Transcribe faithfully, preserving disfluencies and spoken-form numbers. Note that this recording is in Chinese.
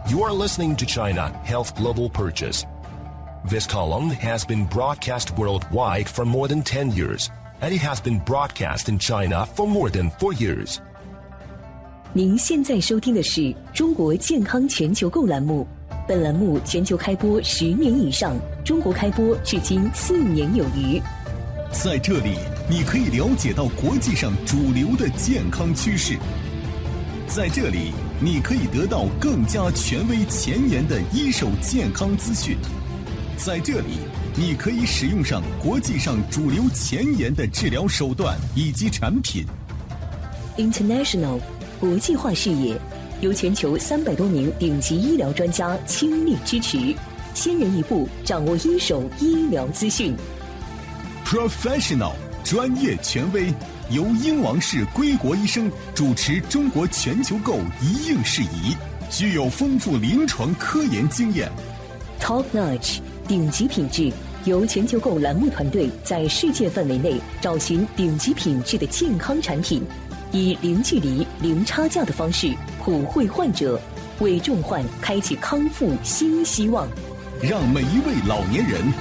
You are listening to China Health Global Purchase. This column has been broadcast worldwide for more than ten years, and it has been broadcast in China for more than four years. 您现在收听的是中国健康全球购栏目，本栏目全球开播十年以上，中国开播至今四年有余。 在这里，你可以了解到国际上主流的健康趋势。在这里，你可以得到更加权威前沿的一手健康资讯。在这里，你可以使用上国际上主流前沿的治疗手段以及产品。 International 国际化视野，由全球三百多名顶级医疗专家倾力支持，先人一步掌握一手医疗资讯。 Professional 专业权威，由英王氏归国医生主持中国全球购一应事宜，具有丰富临床科研经验。 Top Notch 顶级品质，由全球购栏目团队在世界范围内找寻顶级品质的健康产品，以零距离、零差价的方式普惠患者，为重患开启康复新希望。 让每一位老年人